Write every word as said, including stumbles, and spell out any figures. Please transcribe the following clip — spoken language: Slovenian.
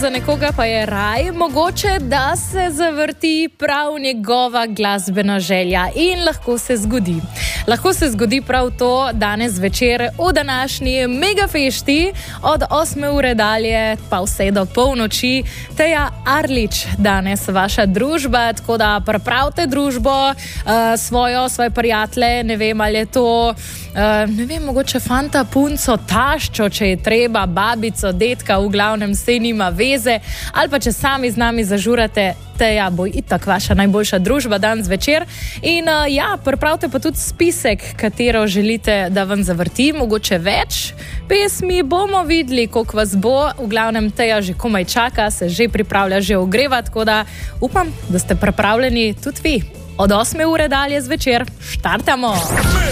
za nekoga pa je raj, mogoče, da se zavrti prav njegova glasbena želja in lahko se zgodi. Lahko se zgodi prav to danes večer v današnji megafešti od osme ure dalje pa vse do polnoči. Teja Arlič danes vaša družba, tako da pripravite družbo uh, svojo, svoje prijatelje, ne vem, ali je to, uh, ne vem, mogoče fanta, punco, taščo, če je treba, babico, detka, v glavnem se nima veze, ali pa če sami z nami zažurate, Teja bo itak vaša najboljša družba danes večer. In uh, ja, pripravite pa tudi spisek, katero želite, da vam zavrti, mogoče več pesmi, bomo videli, koliko vas bo. V glavnem Teja že komaj čaka, se že pripravlja, že ogreva, tako da upam, da ste pripravljeni tudi vi. Od osme ure dalje zvečer štartamo.